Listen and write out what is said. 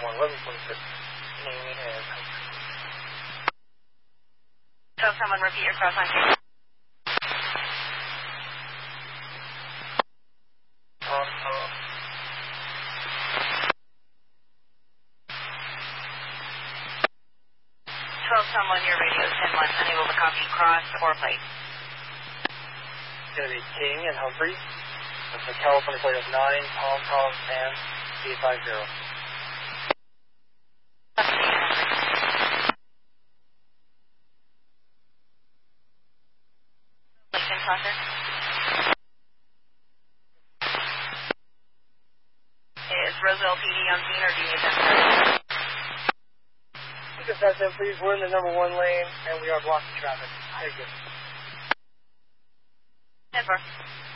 11, 11.6. So someone repeat your cross line. Someone, your radio is 10-1, unable to copy cross or plate. It's going to be King and Humphrey. That's the California plate of 9, Tom, and 850. Lincoln Soccer. Is Roseville PD on scene, or do you need them first? You can pass them, please. We're in the number 1 lane, and we are blocking traffic. Thank you. 10-4.